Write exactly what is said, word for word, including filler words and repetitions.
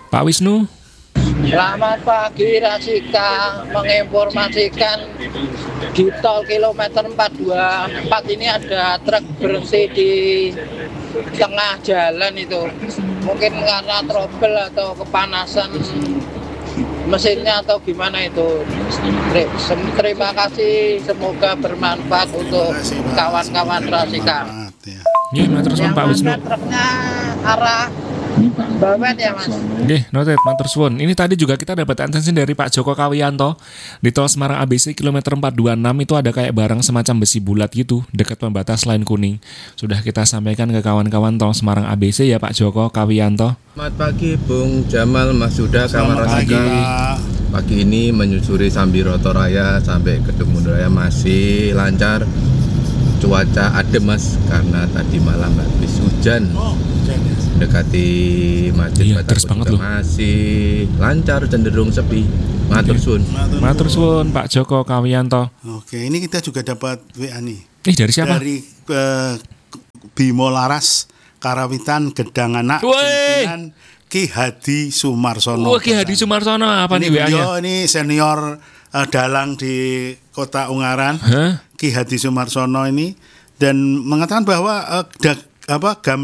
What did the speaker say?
Pak Wisnu. Selamat pagi Rasika, menginformasikan di tol kilometer empat dua empat ini ada truk berhenti di tengah jalan itu. Mungkin karena trouble atau kepanasan mesinnya atau gimana itu. Terima kasih, semoga bermanfaat untuk kawan-kawan Rasika. Iya, matur suwun Pak Wisnu. Truknya arah Bawen ya Mas. Nggih, noted, matur suwun. Ini tadi juga kita dapat atensi dari Pak Joko Kawiyanto. Di tol Semarang A B C kilometer empat dua enam itu ada kayak barang semacam besi bulat gitu dekat pembatas line kuning. Sudah kita sampaikan ke kawan-kawan tol Semarang A B C ya Pak Joko Kawiyanto. Selamat pagi Bung Jamal, Mas Yuda, kawan Rasika. Pagi ini menyusuri Sambiroto Raya sampai Kedung Raya masih lancar. Cuaca adem Mas, karena tadi malam habis hujan. Mendekati masjid iya, terus banget loh. Masih lancar, cenderung sepi. Matur suwun. Matur suwun Pak Joko Kawiyanto. Oke, ini kita juga dapat W A nih. Ih, dari siapa? Dari uh, Bimo Laras, Karawitan, Gedang Anak, pimpinan Ki Hadi Sumarsono. Wah, Ki Hadi Sumarsono apa ini nih W A-nya? Beliau ini senior uh, dalang di Kota Ungaran. Huh? Ki Hadi Sumarsono ini dan mengatakan bahwa uh, da, apa